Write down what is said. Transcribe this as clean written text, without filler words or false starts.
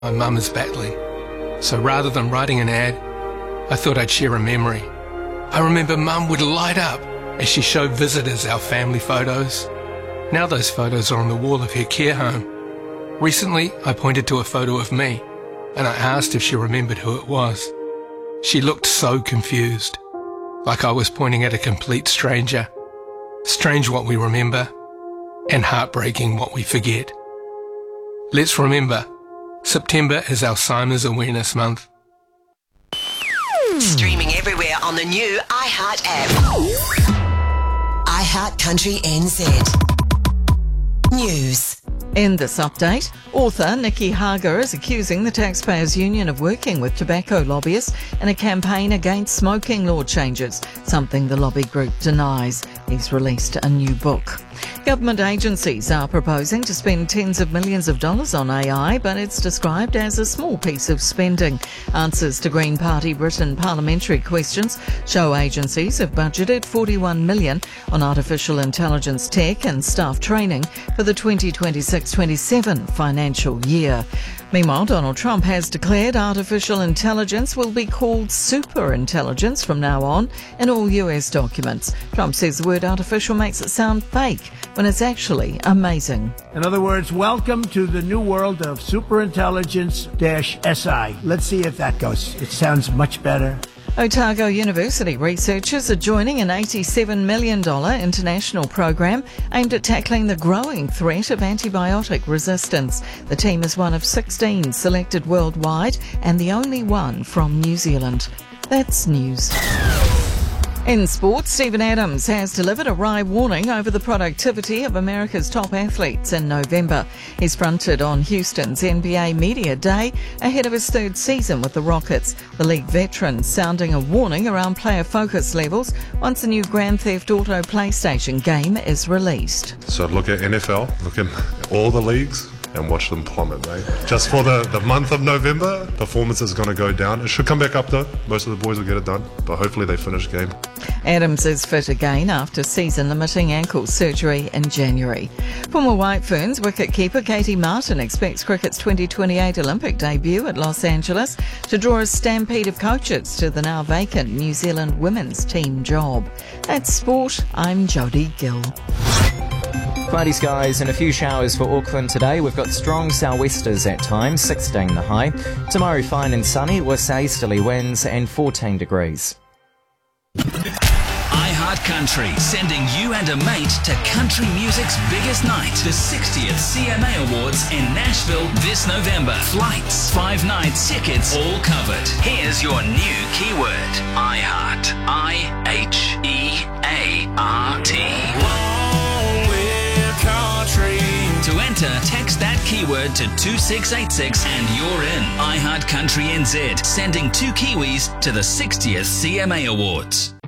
My mum is battling, so rather than writing an ad, I thought I'd share a memory. I remember Mum would light up as she showed visitors our family photos. Now those photos are on the wall of her care home. Recently, I pointed to a photo of me, and I asked if she remembered who it was. She looked so confused, like I was pointing at a complete stranger. Strange what we remember, and heartbreaking what we forget. Let's remember, September is Alzheimer's Awareness Month. Streaming everywhere on the new iHeart app. iHeart Country NZ. News. In this update, author Nikki Hager is accusing the Taxpayers Union of working with tobacco lobbyists in a campaign against smoking law changes, something the lobby group denies. He's released a new book. Government agencies are proposing to spend tens of millions of dollars on AI, but it's described as a small piece of spending. Answers to Green Party Britain parliamentary questions show agencies have budgeted $41 million on artificial intelligence tech and staff training for the 2026-27 financial year. Meanwhile, Donald Trump has declared artificial intelligence will be called super intelligence from now on in all US documents. Trump says the word artificial makes it sound fake when it's actually amazing. In other words, welcome to the new world of superintelligence-SI. Let's see if that goes. It sounds much better. Otago University researchers are joining an $87 million international program aimed at tackling the growing threat of antibiotic resistance. The team is one of 16 selected worldwide and the only one from New Zealand. That's news. In sports, Steven Adams has delivered a wry warning over the productivity of America's top athletes in November. He's fronted on Houston's NBA Media Day ahead of his third season with the Rockets. The league veteran sounding a warning around player focus levels once the new Grand Theft Auto PlayStation game is released. So look at NFL, look at all the leagues and watch them plummet, mate. Just for the month of November, performance is going to go down. It should come back up though. Most of the boys will get it done, but hopefully they finish the game. Adams is fit again after season-limiting ankle surgery in January. Former White Ferns wicket-keeper Katie Martin expects cricket's 2028 Olympic debut at Los Angeles to draw a stampede of coaches to the now vacant New Zealand women's team job. That's sport. I'm Jodie Gill. Cloudy skies and a few showers for Auckland today. We've got strong sou'westers at times, 16 the high. Tomorrow fine and sunny with easterly winds and 14 degrees. iHeart Country, sending you and a mate to country music's biggest night, the 60th CMA Awards in Nashville this November. Flights, 5 nights, tickets, all covered. Here's your new keyword, iHeart. I-H-E-A-R-T. To enter, text that keyword to 2686 and you're in. iHeart Country NZ, sending 2 Kiwis to the 60th CMA Awards.